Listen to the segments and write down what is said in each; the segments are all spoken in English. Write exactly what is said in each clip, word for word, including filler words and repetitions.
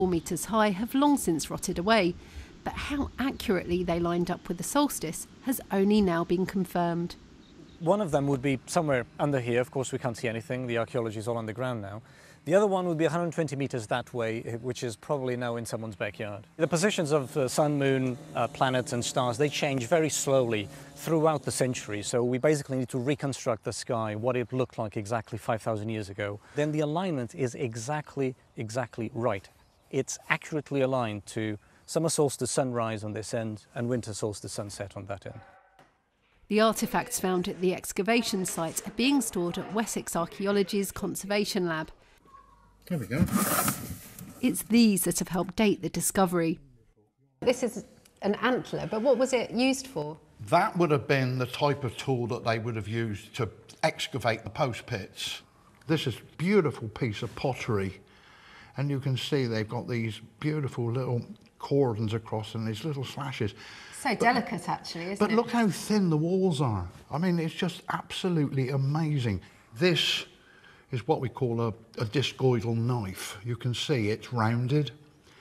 four metres high, have long since rotted away. But how accurately they lined up with the solstice has only now been confirmed. One of them would be somewhere under here. Of course, we can't see anything. The archaeology is all underground now. The other one would be one hundred twenty metres that way, which is probably now in someone's backyard. The positions of uh, sun, moon, uh, planets and stars, they change very slowly throughout the century. So we basically need to reconstruct the sky, what it looked like exactly five thousand years ago. Then the alignment is exactly, exactly right. It's accurately aligned to summer solstice sunrise on this end and winter solstice sunset on that end. The artefacts found at the excavation site are being stored at Wessex Archaeology's Conservation Lab. There we go. It's these that have helped date the discovery. This is an antler, but what was it used for? That would have been the type of tool that they would have used to excavate the post pits. This is a beautiful piece of pottery, and you can see they've got these beautiful little cordons across and these little slashes. So but, delicate, actually, isn't but it? But look how thin the walls are. I mean, it's just absolutely amazing. This is what we call a, a discoidal knife. You can see it's rounded.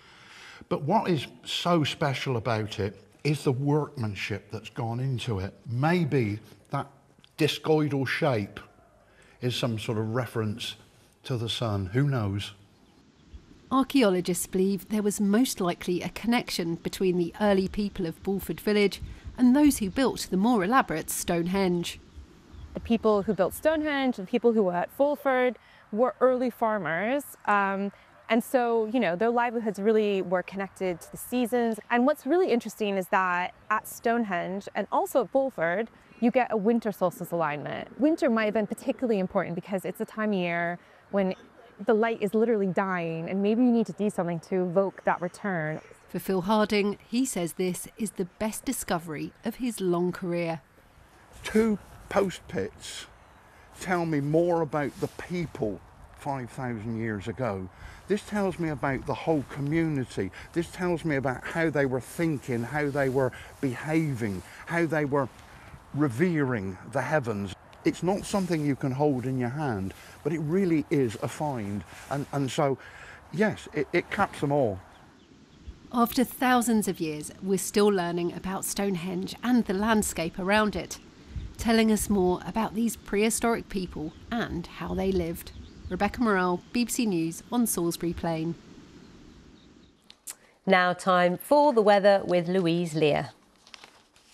But what is so special about it is the workmanship that's gone into it. Maybe that discoidal shape is some sort of reference to the sun. Who knows? Archaeologists believe there was most likely a connection between the early people of Bulford Village and those who built the more elaborate Stonehenge. The people who built Stonehenge, the people who were at Bulford, were early farmers. Um, and so, you know, their livelihoods really were connected to the seasons. And what's really interesting is that at Stonehenge and also at Bulford, you get a winter solstice alignment. Winter might have been particularly important because it's a time of year when the light is literally dying, and maybe you need to do something to evoke that return. For Phil Harding, he says this is the best discovery of his long career. Two post pits tell me more about the people five thousand years ago. This tells me about the whole community. This tells me about how they were thinking, how they were behaving, how they were revering the heavens. It's not something you can hold in your hand, but it really is a find. And, and so, yes, it, it caps them all. After thousands of years, we're still learning about Stonehenge and the landscape around it, telling us more about these prehistoric people and how they lived. Rebecca Morrell, B B C News on Salisbury Plain. Now time for the weather with Louise Lear.